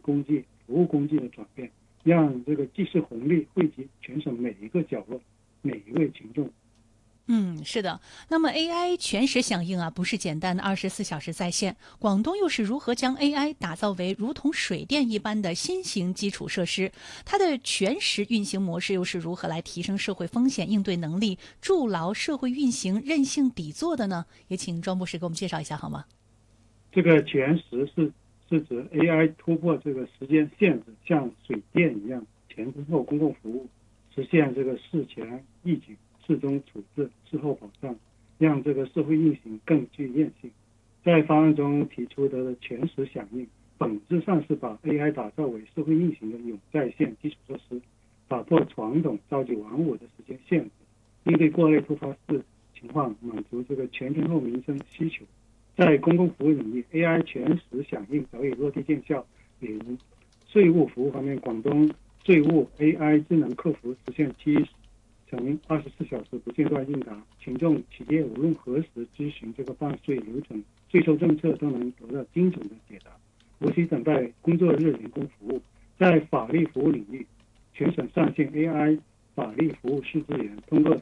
工具、服务工具的转变，让这个技术红利惠及全省每一个角落、每一位群众。 是的。那么 AI 全时响应啊，不是简单的24小时在线。广东又是如何将 AI 打造为如同水电一般的新型基础设施？它的全时运行模式又是如何来提升社会风险应对能力，筑牢社会运行韧性底座的呢？也请庄博士给我们介绍一下好吗？ 这个全时是指 AI 突破这个时间限制，像水电一样前中后公共服务，实现这个事前预警、事中处置、事后保障，让这个社会运行更具韧性。在方案中提出的全时响应，本质上是把 AI 打造为社会运行的有在线基础设施，打破传统朝九晚五的时间限制，应对各类突发情况，满足这个全天候民生需求。在公共服务领域 ，AI 全时响应早已落地见效。比如税务服务方面，广东税务 AI 智能客服实现7乘24小时不间断应答，群众企业无论何时咨询这个办税流程、税收政策都能得到精准的解答，无需等待工作日人工服务。在法律服务领域，全省上线 AI 法律服务试资源，通过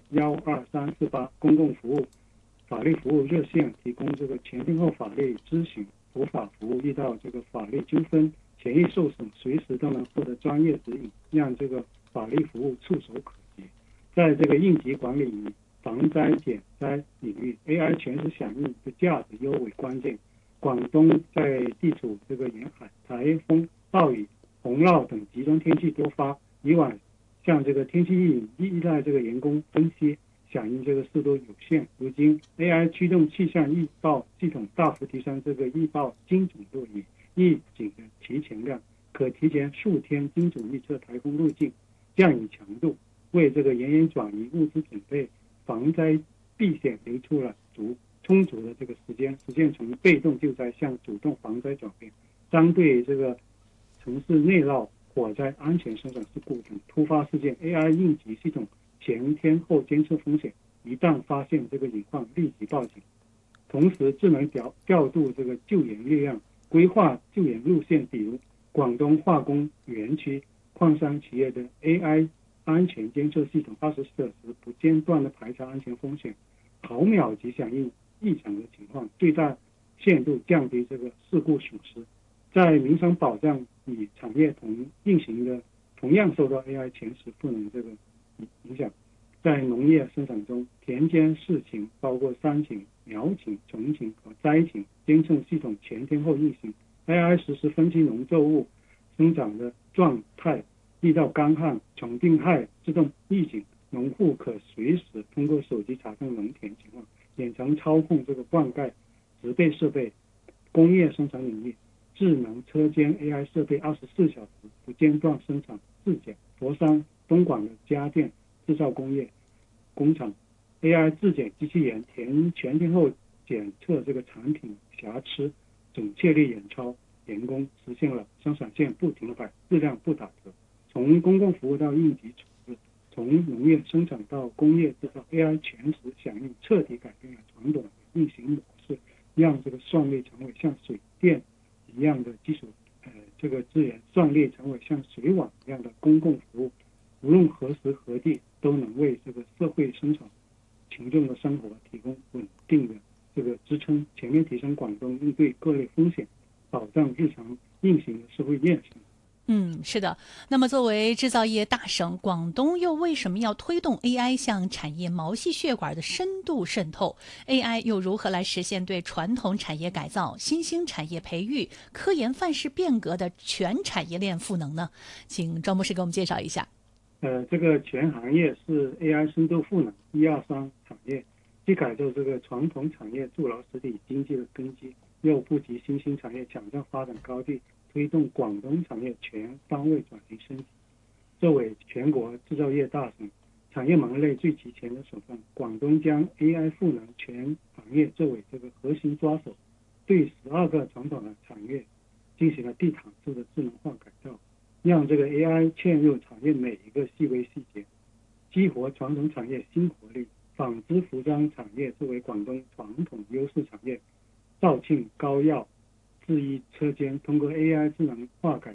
12348公共服务法律服务热线提供这个前天后法律咨询、普法服务，遇到这个法律纠纷、权益受损，随时都能获得专业指引，让这个法律服务触手可及。在这个应急管理与防灾减灾领域 ，AI 全时响应的价值尤为关键。广东在地处这个沿海，台风、暴雨、洪涝等极端天气多发，以往像这个天气预警依赖这个人工分析，响应这个速度有限。如今 AI 驱动气象预报系统大幅提升这个预报精准度与预警的提前量，可提前数天精准预测台风路径、降雨强度，为这个人员转移、物资准备、防灾避险留出了充足的这个时间，实现从被动救灾向主动防灾转变。针对这个城市内涝、火灾、安全生产事故等突发事件 ，AI 应急系统前天后监测风险，一旦发现这个隐患立即报警，同时智能调度这个救援力量，规划救援路线。比如广东化工园区矿山企业的 AI 安全监测系统，24小时不间断的排查安全风险，毫秒级响应异常的情况，最大限度降低这个事故损失。在民生保障与产业运行的同样受到 AI 全时赋能这个影响。在农业生产中，田间事情包括山情、苗情、虫情和灾情监测系统前天后运行 ，AI 实时分析农作物生长的状态，遇到干旱、虫病害自动预警，农户可随时通过手机查看农田情况，远程操控这个灌溉、植被设备。工业生产领域，智能车间 AI 设备24小时不间断生产质检。佛山、东莞的家电制造工厂 AI 质检机器人全天候检测这个产品瑕疵，准确率远超人工，实现了生产线不停摆、质量不打折。从公共服务到应急处置，从农业生产到工业制造 ，AI 全时响应，彻底改变了传统的运行模式，让这个算力成为像水电一样的基础这个资源，算力成为像水网一样的公共服务，无论何时何地都能为这个社会生产群众的生活提供稳定的这个支撑，全面提升广东应对各类风险、保障日常运行的社会韧性。 是的。那么作为制造业大省，广东又为什么要推动 AI 向产业毛细血管的深度渗透？ AI 又如何来实现对传统产业改造、新兴产业培育、科研范式变革的全产业链赋能呢？请庄博士给我们介绍一下。 这个全行业是 AI 深度赋能123产业，既改造这个传统产业，筑牢实体经济的根基，又布局新兴产业，抢占发展高地，推动广东产业全方位转型升级。作为全国制造业大省，产业门类最齐全的省份，广东将 AI 赋能全行业作为这个核心抓手，对12个传统的产业进行了地毯式的智能化改造，让这个 AI 嵌入产业每一个细微细节，激活传统产业新活力。纺织服装产业作为广东传统优势产业，肇庆高药制衣车间通过 AI 智能化改